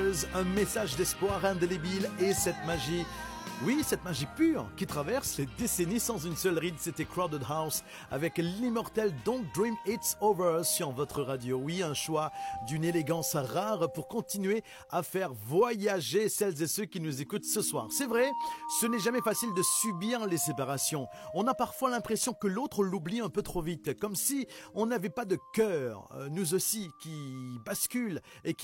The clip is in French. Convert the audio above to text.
Sisters, un message d'espoir indélébile et cette magie. Oui, cette magie pure qui traverse les décennies sans une seule ride, c'était Crowded House avec l'immortel Don't Dream It's Over sur votre radio. Oui, un choix d'une élégance rare pour continuer à faire voyager celles et ceux qui nous écoutent ce soir. C'est vrai, ce n'est jamais facile de subir les séparations. On a parfois l'impression que l'autre l'oublie un peu trop vite, comme si on n'avait pas de cœur, nous aussi, qui bascule et qui